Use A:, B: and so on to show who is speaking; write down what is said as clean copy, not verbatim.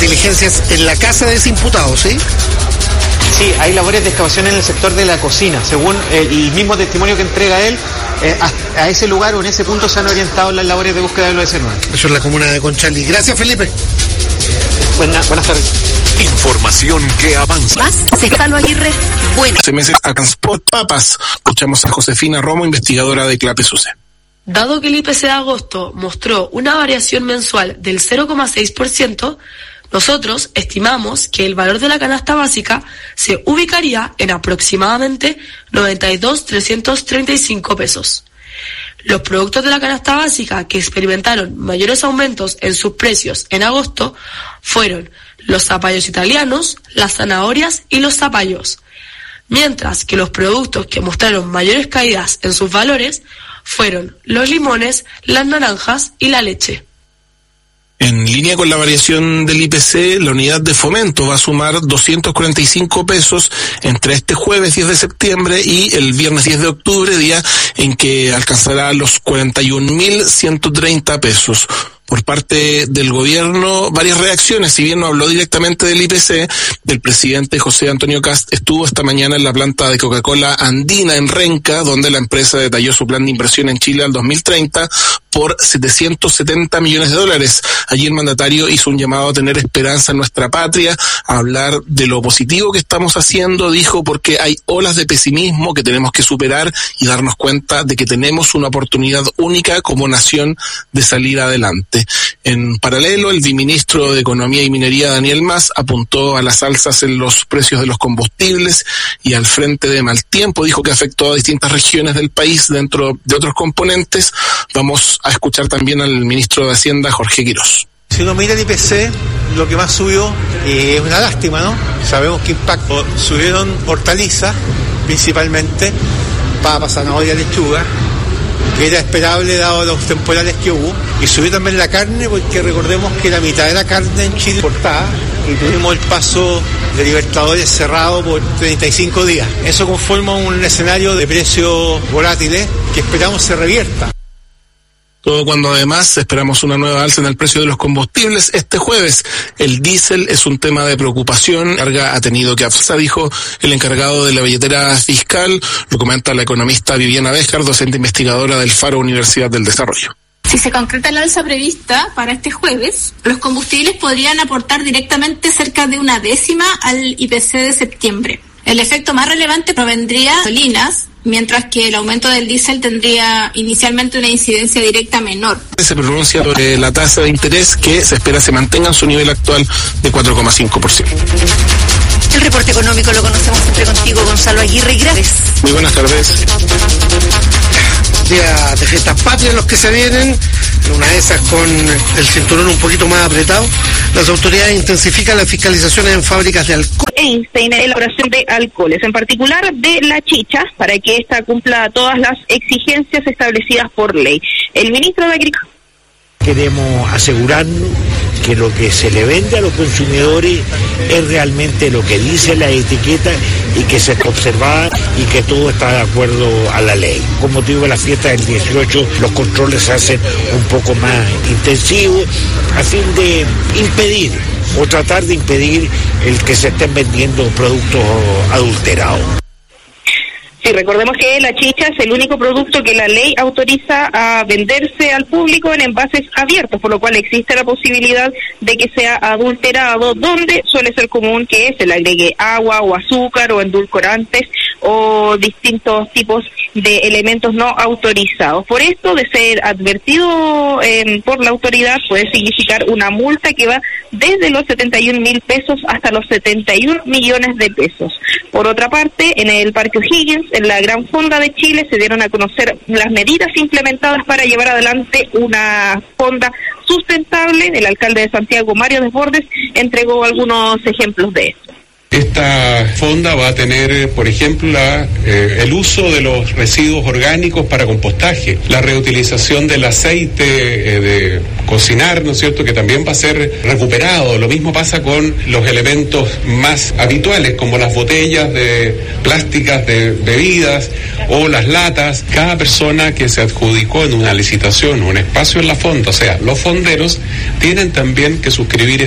A: diligencias en la casa de ese imputado, ¿sí?
B: Sí, hay labores de excavación en el sector de la cocina. Según el mismo testimonio que entrega él, a ese lugar o en ese punto se han orientado las labores de búsqueda del OS9.
A: Eso es la comuna de Conchalí. Gracias, Felipe.
B: Buenas tardes.
C: Información que avanza.
D: Más, César Aguirre. Bueno.
E: 12 meses a Transport Papas. Escuchamos a Josefina Romo, investigadora de CLAPE-SUCE.
F: Dado que el IPC de agosto mostró una variación mensual del 0,6%, nosotros estimamos que el valor de la canasta básica se ubicaría en aproximadamente 92.335 pesos. Los productos de la canasta básica que experimentaron mayores aumentos en sus precios en agosto fueron los zapallos italianos, las zanahorias y los zapallos, mientras que los productos que mostraron mayores caídas en sus valores fueron los limones, las naranjas y la leche.
E: En línea con la variación del IPC, la unidad de fomento va a sumar 245 pesos entre este jueves 10 de septiembre y el viernes 10 de octubre, día en que alcanzará los 41.130 pesos. Por parte del gobierno, varias reacciones. Si bien no habló directamente del IPC, el presidente José Antonio Kast estuvo esta mañana en la planta de Coca-Cola Andina en Renca, donde la empresa detalló su plan de inversión en Chile al 2030 por $770 millones. Allí el mandatario hizo un llamado a tener esperanza en nuestra patria, a hablar de lo positivo que estamos haciendo, dijo, porque hay olas de pesimismo que tenemos que superar y darnos cuenta de que tenemos una oportunidad única como nación de salir adelante. En paralelo, el viceministro de Economía y Minería, Daniel Mas, apuntó a las alzas en los precios de los combustibles y al frente de mal tiempo dijo que afectó a distintas regiones del país dentro de otros componentes. Vamos a escuchar también al ministro de Hacienda, Jorge Quirós.
G: Si uno mira el IPC, lo que más subió es una lástima, ¿no? Sabemos qué impacto subieron hortalizas, principalmente papas, zanahoria, lechuga, que era esperable dado los temporales que hubo, y subió también la carne, porque recordemos que la mitad de la carne en Chile importada, y tuvimos el paso de Libertadores cerrado por 35 días. Eso conforma un escenario de precios volátiles que esperamos se revierta.
E: Todo cuando además esperamos una nueva alza en el precio de los combustibles. Este jueves el diésel es un tema de preocupación. Carga ha tenido que aflojar, dijo el encargado de la billetera fiscal. Lo comenta la economista Viviana Béjar, docente investigadora del Faro Universidad del Desarrollo.
H: Si se concreta la alza prevista para este jueves, los combustibles podrían aportar directamente cerca de 1/10 al IPC de septiembre. El efecto más relevante provendría de gasolinas, mientras que el aumento del diésel tendría inicialmente una incidencia directa menor.
E: Se pronuncia sobre la tasa de interés que se espera se mantenga en su nivel actual de 4,5%.
D: El reporte económico lo conocemos siempre contigo, Gonzalo Aguirre. Gracias.
E: Muy buenas tardes.
A: Día de fiestas patrias los que se vienen, una de esas con el cinturón un poquito más apretado. Las autoridades intensifican las fiscalizaciones en fábricas de alcohol.
I: Einstein, elaboración de alcoholes, en particular de la chicha, para que ésta cumpla todas las exigencias establecidas por ley. El ministro de Agricultura.
J: Queremos asegurarnos que lo que se le vende a los consumidores es realmente lo que dice la etiqueta y que se está observada y que todo está de acuerdo a la ley. Con motivo de la fiesta del 18, los controles se hacen un poco más intensivos a fin de impedir o tratar de impedir el que se estén vendiendo productos adulterados.
I: Sí, recordemos que la chicha es el único producto que la ley autoriza a venderse al público en envases abiertos, por lo cual existe la posibilidad de que sea adulterado, donde suele ser común que se le agregue agua o azúcar o endulcorantes o distintos tipos de elementos no autorizados. Por esto, de ser advertido por la autoridad, puede significar una multa que va desde los 71.000 pesos hasta los 71 millones de pesos. Por otra parte, en el Parque O'Higgins, en la Gran Fonda de Chile, se dieron a conocer las medidas implementadas para llevar adelante una fonda sustentable. El alcalde de Santiago, Mario Desbordes, entregó algunos ejemplos de esto.
K: Esta fonda va a tener, por ejemplo, el uso de los residuos orgánicos para compostaje, la reutilización del aceite de cocinar, ¿no es cierto?, que también va a ser recuperado. Lo mismo pasa con los elementos más habituales, como las botellas de plásticas de bebidas o las latas. Cada persona que se adjudicó en una licitación un espacio en la fonda, o sea, los fonderos, tienen también que suscribir